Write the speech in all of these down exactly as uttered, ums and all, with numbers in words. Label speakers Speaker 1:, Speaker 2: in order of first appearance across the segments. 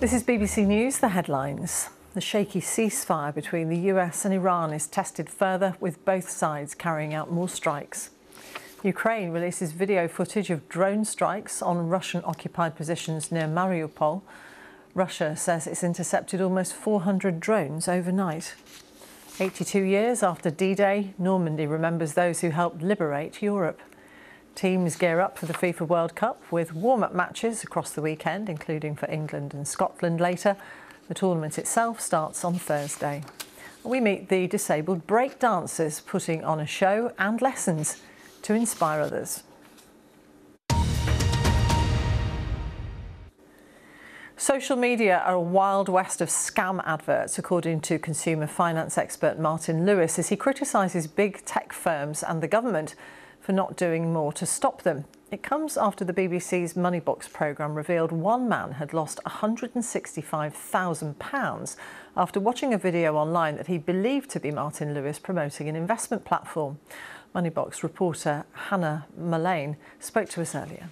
Speaker 1: This is B B C News, the headlines. The shaky ceasefire between the U S and Iran is tested further, with both sides carrying out more strikes. Ukraine releases video footage of drone strikes on Russian-occupied positions near Mariupol. Russia says it's intercepted almost four hundred drones overnight. eighty-two years after D-Day, Normandy remembers those who helped liberate Europe. Teams gear up for the FIFA World Cup with warm-up matches across the weekend, including for England and Scotland later. The tournament itself starts on Thursday. We meet the disabled break dancers putting on a show and lessons to inspire others. Social media are a wild west of scam adverts, according to consumer finance expert Martin Lewis, as he criticises big tech firms and the government for not doing more to stop them. It comes after the B B C's Money Box programme revealed one man had lost one hundred sixty-five thousand pounds after watching a video online that he believed to be Martin Lewis promoting an investment platform. Money Box reporter Hannah Mullane spoke to us earlier.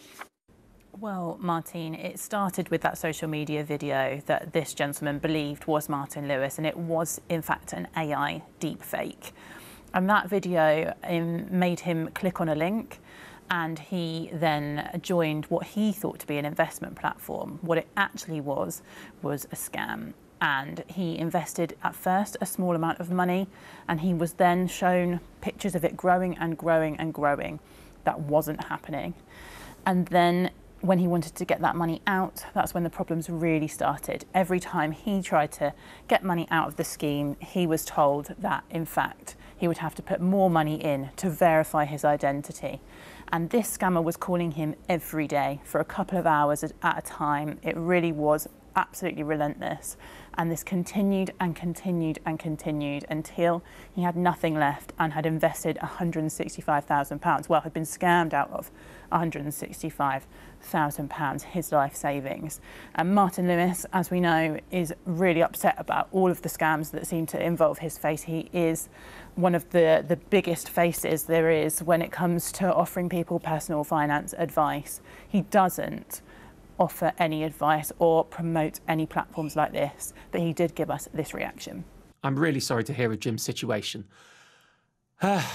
Speaker 2: Well, Martin, it started with that social media video that this gentleman believed was Martin Lewis, and it was in fact an A I deepfake. And that video um, made him click on a link, and he then joined what he thought to be an investment platform. What it actually was, was a scam. And he invested at first a small amount of money, and he was then shown pictures of it growing and growing and growing. That wasn't happening. And then when he wanted to get that money out, that's when the problems really started. Every time he tried to get money out of the scheme, he was told that, in fact, he would have to put more money in to verify his identity. And this scammer was calling him every day for a couple of hours at a time. It really was absolutely relentless. And this continued and continued and continued until he had nothing left and had invested one hundred sixty-five thousand pounds, well, had been scammed out of one hundred sixty-five thousand pounds, his life savings. And Martin Lewis, as we know, is really upset about all of the scams that seem to involve his face. He is one of the, the biggest faces there is when it comes to offering people personal finance advice. He doesn't offer any advice or promote any platforms like this, but he did give us this reaction.
Speaker 3: I'm really sorry to hear of Jim's situation. Uh,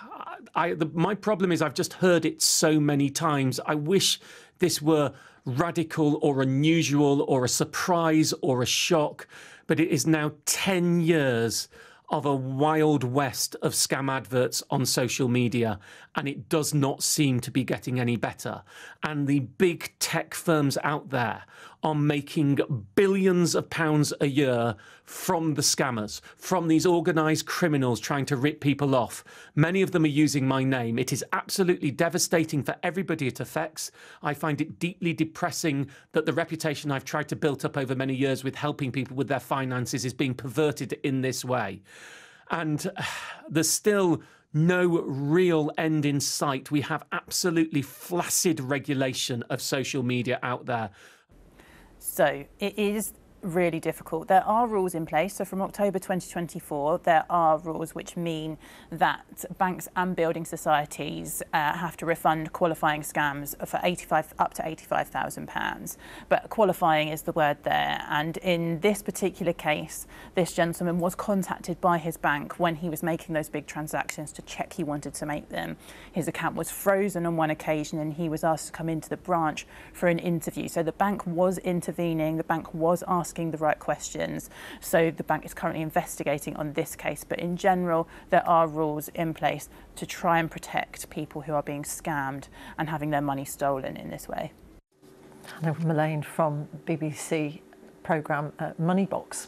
Speaker 3: I, the, my problem is I've just heard it so many times. I wish this were radical or unusual or a surprise or a shock, but it is now ten years of a wild west of scam adverts on social media, and it does not seem to be getting any better. And the big tech firms out there are making billions of pounds a year from the scammers, from these organised criminals trying to rip people off. Many of them are using my name. It is absolutely devastating for everybody it affects. I find it deeply depressing that the reputation I've tried to build up over many years with helping people with their finances is being perverted in this way. And uh, there's still no real end in sight. We have absolutely flaccid regulation of social media out there.
Speaker 2: So it is really difficult. There are rules in place. So from October twenty twenty-four, there are rules which mean that banks and building societies uh, have to refund qualifying scams for eighty-five up to eighty-five thousand pounds. But qualifying is the word there. And in this particular case, this gentleman was contacted by his bank when he was making those big transactions to check he wanted to make them. His account was frozen on one occasion, and he was asked to come into the branch for an interview. So the bank was intervening. The bank was asking the right questions. So the bank is currently investigating on this case, but in general there are rules in place to try and protect people who are being scammed and having their money stolen in this way.
Speaker 1: Hannah Mullane from B B C programme uh, Money Box.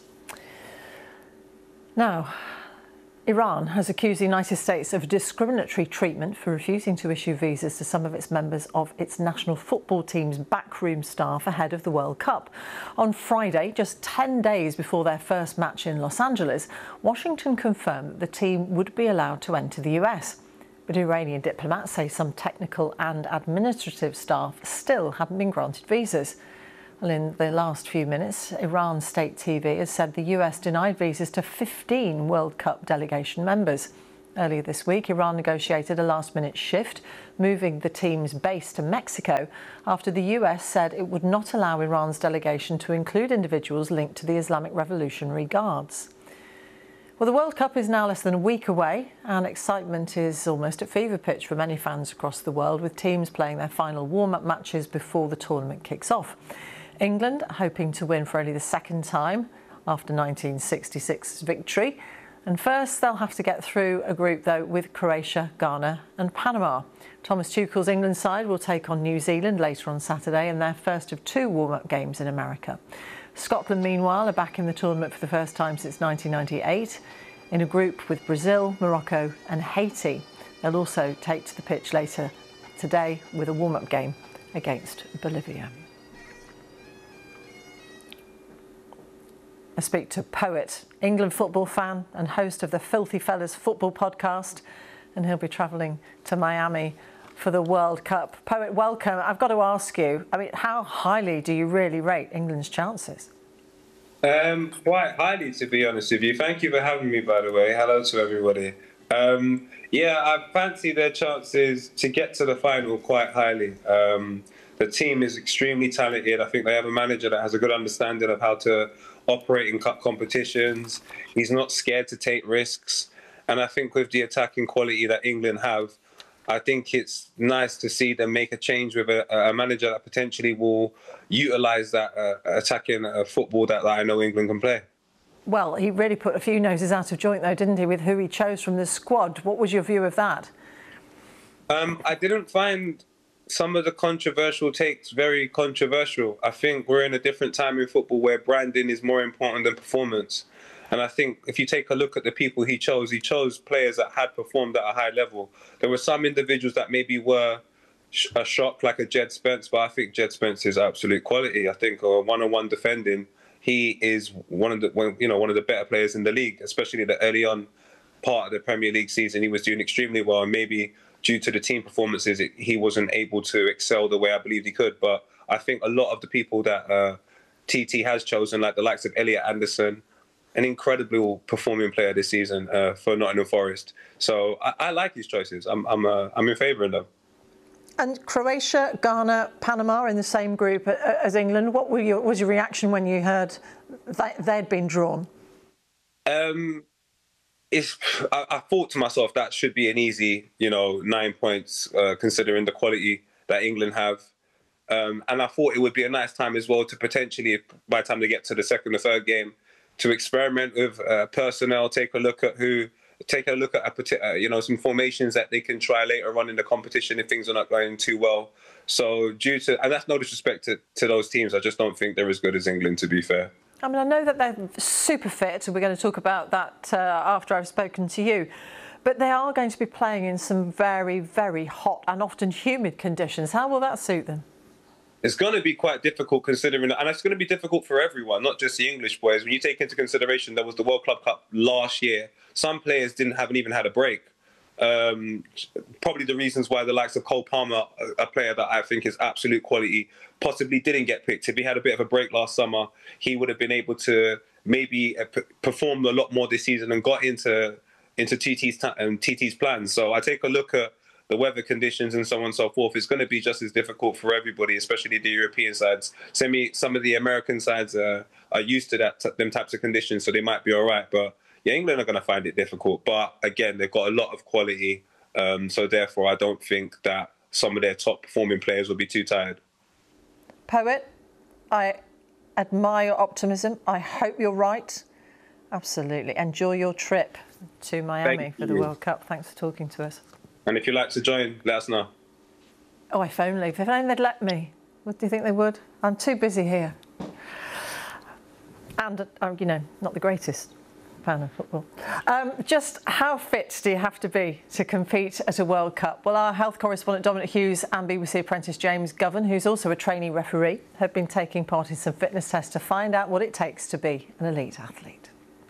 Speaker 1: Now, Iran has accused the United States of discriminatory treatment for refusing to issue visas to some of its members of its national football team's backroom staff ahead of the World Cup. On Friday, just ten days before their first match in Los Angeles, Washington confirmed that the team would be allowed to enter the U S. But Iranian diplomats say some technical and administrative staff still haven't been granted visas. Well, in the last few minutes, Iran state T V has said the U S denied visas to fifteen World Cup delegation members. Earlier this week, Iran negotiated a last-minute shift, moving the team's base to Mexico after the U S said it would not allow Iran's delegation to include individuals linked to the Islamic Revolutionary Guards. Well, the World Cup is now less than a week away, and excitement is almost at fever pitch for many fans across the world, with teams playing their final warm-up matches before the tournament kicks off. England hoping to win for only the second time after nineteen sixty-six's victory. And first, they'll have to get through a group, though, with Croatia, Ghana and Panama. Thomas Tuchel's England side will take on New Zealand later on Saturday in their first of two warm-up games in America. Scotland, meanwhile, are back in the tournament for the first time since nineteen ninety-eight, in a group with Brazil, Morocco and Haiti. They'll also take to the pitch later today with a warm-up game against Bolivia. I speak to Poet, England football fan and host of the Filthy Fellas football podcast, and he'll be travelling to Miami for the World Cup. Poet, welcome. I've got to ask you, I mean, how highly do you really rate England's chances?
Speaker 4: Um, quite highly, to be honest with you. Thank you for having me, by the way. Hello to everybody. Um, yeah, I fancy their chances to get to the final quite highly. Um, the team is extremely talented. I think they have a manager that has a good understanding of how to operate in cup competitions. He's not scared to take risks. And I think with the attacking quality that England have, I think it's nice to see them make a change with a, a manager that potentially will utilise that uh, attacking uh, football that, that I know England can play.
Speaker 1: Well, he really put a few noses out of joint, though, didn't he, with who he chose from the squad? What was your view of that?
Speaker 4: Um, I didn't find some of the controversial takes very controversial. I think we're in a different time in football where branding is more important than performance. And I think if you take a look at the people he chose, he chose players that had performed at a high level. There were some individuals that maybe were a shock, like a Jed Spence, but I think Jed Spence is absolute quality. I think uh, one-on-one defending, he is one of the you know one of the better players in the league, especially the early on part of the Premier League season. He was doing extremely well, and maybe due to the team performances, it, he wasn't able to excel the way I believed he could. But I think a lot of the people that uh, T T has chosen, like the likes of Elliot Anderson, an incredible performing player this season uh, for Nottingham Forest. So I, I like these choices. I'm I'm uh, I'm in favour of them.
Speaker 1: And Croatia, Ghana, Panama are in the same group as England. What were your, was your reaction when you heard that they'd been drawn?
Speaker 4: Um, it's, I, I thought to myself that should be an easy, you know, nine points uh, considering the quality that England have. Um, and I thought it would be a nice time as well to potentially, by the time they get to the second or third game, to experiment with uh, personnel, take a look at who, take a look at a, uh, you know some formations that they can try later on in the competition if things are not going too well. So due to, and that's no disrespect to, to those teams, I just don't think they're as good as England, to be fair.
Speaker 1: I mean, I know that they're super fit, and we're going to talk about that uh, after I've spoken to you. But they are going to be playing in some very, very hot and often humid conditions. How will that suit them?
Speaker 4: It's going to be quite difficult considering, and it's going to be difficult for everyone, not just the English boys. When you take into consideration there was the World Club Cup last year, some players didn't haven't even had a break. Um, probably the reasons why the likes of Cole Palmer, a, a player that I think is absolute quality, possibly didn't get picked. If he had a bit of a break last summer, he would have been able to maybe perform a lot more this season and got into into T T's um, T T's plans. So I take a look at the weather conditions and so on and so forth. It's going to be just as difficult for everybody, especially the European sides. Semi, some of the American sides uh, are used to that them types of conditions, so they might be all right. But yeah, England are going to find it difficult. But again, they've got a lot of quality, um, so therefore I don't think that some of their top performing players will be too tired.
Speaker 1: Poet, I admire your optimism. I hope you're right. Absolutely. Enjoy your trip to Miami
Speaker 4: Thank
Speaker 1: for the
Speaker 4: you.
Speaker 1: World Cup. Thanks for talking to us.
Speaker 4: And if you'd like to join, let us know.
Speaker 1: Oh, if only. If only they'd let me. What do you think they would? I'm too busy here. And, uh, you know, not the greatest fan of football. Um, just how fit do you have to be to compete at a World Cup? Well, our health correspondent Dominic Hughes and B B C apprentice James Govan, who's also a trainee referee, have been taking part in some fitness tests to find out what it takes to be an elite athlete.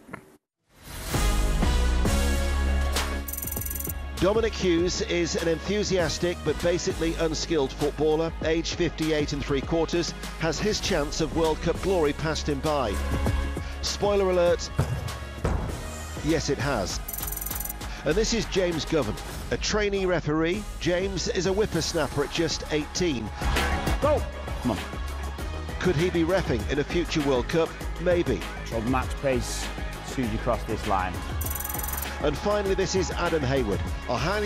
Speaker 5: Dominic Hughes is an enthusiastic but basically unskilled footballer. Age fifty-eight and three quarters, has his chance of World Cup glory passed him by. Spoiler alert, yes it has. And this is James Govan, a trainee referee. James is a whippersnapper at just eighteen.
Speaker 6: Go! Come on.
Speaker 5: Could he be reffing in a future World Cup? Maybe.
Speaker 6: So match pace, as soon as you cross this line.
Speaker 5: And finally, this is Adam Hayward, a highly